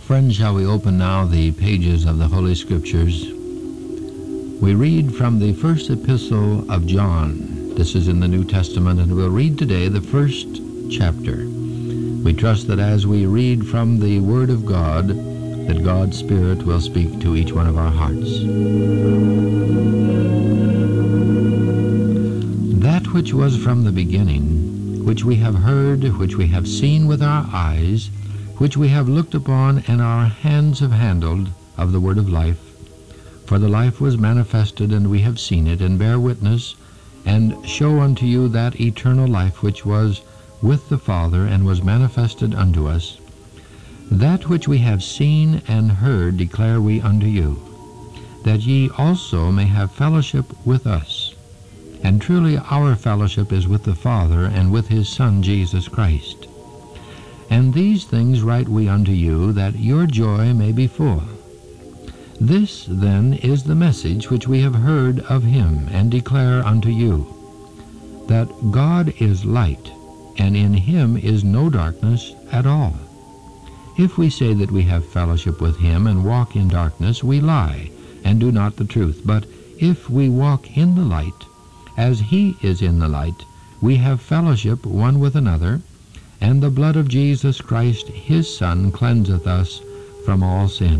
Friends, shall we open now the pages of the Holy Scriptures? We read from the first epistle of John. This is in the New Testament, and we'll read today the first chapter. We trust that as we read from the Word of God, that God's Spirit will speak to each one of our hearts. That which was from the beginning, which we have heard, which we have seen with our eyes, which we have looked upon, and our hands have handled, of the word of life. For the life was manifested, and we have seen it, and bear witness, and show unto you that eternal life which was with the Father, and was manifested unto us. That which we have seen and heard declare we unto you, that ye also may have fellowship with us. And truly our fellowship is with the Father, and with his Son Jesus Christ. And these things write we unto you, that your joy may be full. This, then, is the message which we have heard of him, and declare unto you, that God is light, and in him is no darkness at all. If we say that we have fellowship with him, and walk in darkness, we lie, and do not the truth. But if we walk in the light, as he is in the light, we have fellowship one with another, and the blood of Jesus Christ his Son cleanseth us from all sin.